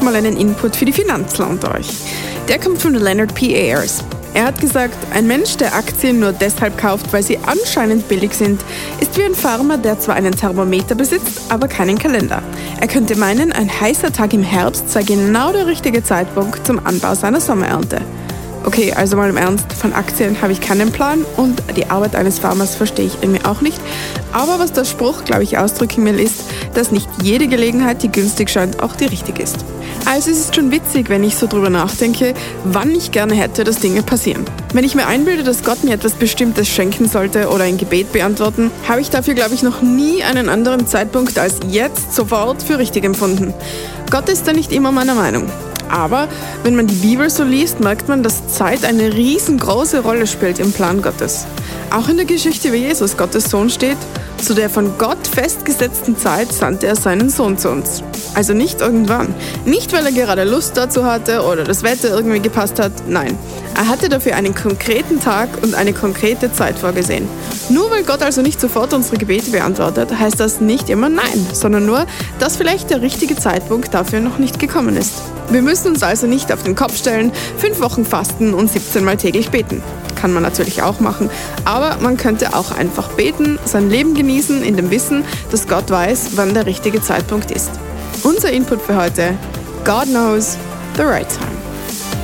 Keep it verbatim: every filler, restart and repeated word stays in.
mal einen Input für die Finanzler unter euch. Der kommt von Leonard P. Ayers. Er hat gesagt, ein Mensch, der Aktien nur deshalb kauft, weil sie anscheinend billig sind, ist wie ein Farmer, der zwar einen Thermometer besitzt, aber keinen Kalender. Er könnte meinen, ein heißer Tag im Herbst sei genau der richtige Zeitpunkt zum Anbau seiner Sommerernte. Okay, also mal im Ernst, von Aktien habe ich keinen Plan und die Arbeit eines Farmers verstehe ich irgendwie auch nicht. Aber was der Spruch, glaube ich, ausdrücken will, ist, dass nicht jede Gelegenheit, die günstig scheint, auch die richtige ist. Also es ist schon witzig, wenn ich so drüber nachdenke, wann ich gerne hätte, dass Dinge passieren. Wenn ich mir einbilde, dass Gott mir etwas Bestimmtes schenken sollte oder ein Gebet beantworten, habe ich dafür, glaube ich, noch nie einen anderen Zeitpunkt als jetzt sofort für richtig empfunden. Gott ist da nicht immer meiner Meinung. Aber wenn man die Bibel so liest, merkt man, dass Zeit eine riesengroße Rolle spielt im Plan Gottes. Auch in der Geschichte, wie Jesus, Gottes Sohn, steht, zu der von Gott festgesetzten Zeit sandte er seinen Sohn zu uns. Also nicht irgendwann. Nicht, weil er gerade Lust dazu hatte oder das Wetter irgendwie gepasst hat. Nein, er hatte dafür einen konkreten Tag und eine konkrete Zeit vorgesehen. Nur weil Gott also nicht sofort unsere Gebete beantwortet, heißt das nicht immer Nein, sondern nur, dass vielleicht der richtige Zeitpunkt dafür noch nicht gekommen ist. Wir müssen uns also nicht auf den Kopf stellen, fünf Wochen fasten und siebzehn Mal täglich beten. Kann man natürlich auch machen, aber man könnte auch einfach beten, sein Leben genießen, in dem Wissen, dass Gott weiß, wann der richtige Zeitpunkt ist. Unser Input für heute: God knows the right time.